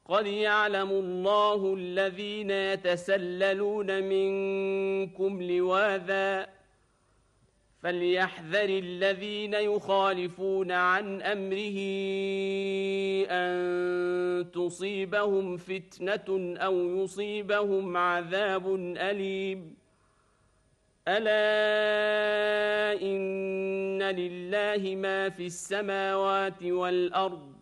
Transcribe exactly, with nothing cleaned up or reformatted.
قد يعلم الله الذين يتسللون منكم لواذا فليحذر الذين يخالفون عن أمره أن تصيبهم فتنة أو يصيبهم عذاب أليم ألا إن لله ما في السماوات والأرض